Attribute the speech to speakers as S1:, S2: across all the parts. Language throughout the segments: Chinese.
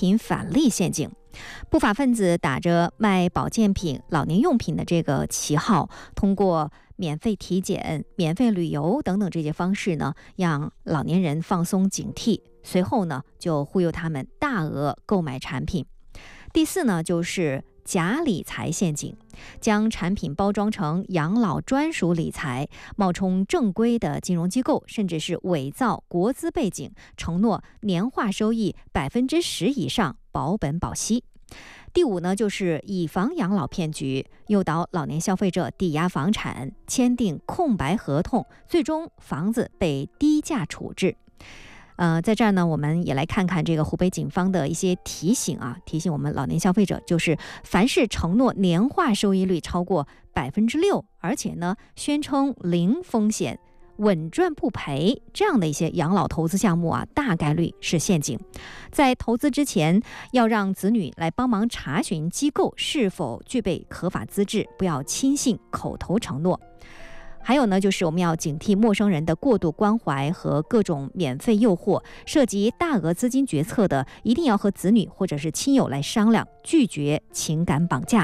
S1: 品返利陷阱。不法分子打着卖保健品、老年用品的这个旗号，通过免费体检、免费旅游等等这些方式呢，让老年人放松警惕，随后呢就忽悠他们大额购买产品。第四呢，就是假理财陷阱，将产品包装成养老专属理财，冒充正规的金融机构，甚至是伪造国资背景，承诺年化收益10%以上，保本保息。第五呢，就是以房养老骗局，诱导老年消费者抵押房产，签订空白合同，最终房子被低价处置。在这儿呢，我们也来看看这个湖北警方的一些提醒啊，提醒我们老年消费者，就是凡是承诺年化收益率超过6%，而且呢宣称零风险、稳赚不赔这样的一些养老投资项目啊，大概率是陷阱。在投资之前，要让子女来帮忙查询机构是否具备合法资质，不要轻信口头承诺。还有呢，就是我们要警惕陌生人的过度关怀和各种免费诱惑，涉及大额资金决策的，一定要和子女或者是亲友来商量，拒绝情感绑架。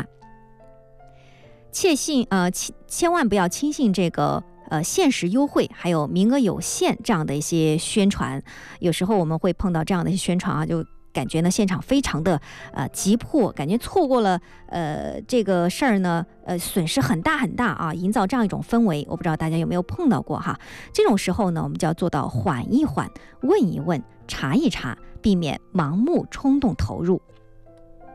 S1: 千万不要轻信这个限时优惠还有名额有限这样的一些宣传。有时候我们会碰到这样的一些宣传啊，就感觉呢现场非常的急迫，感觉错过了这个事儿呢损失很大很大啊，营造这样一种氛围。我不知道大家有没有碰到过哈？这种时候呢，我们就要做到缓一缓、问一问、查一查，避免盲目冲动投入。